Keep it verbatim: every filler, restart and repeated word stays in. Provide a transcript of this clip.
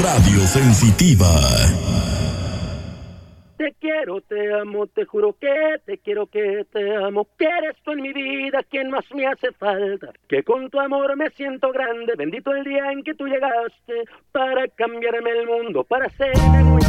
Radio Sensitiva. Te quiero, te amo, te juro que te quiero, que te amo, que eres tú en mi vida quien más me hace falta, que con tu amor me siento grande, bendito el día en que tú llegaste para cambiarme el mundo, para hacerme muy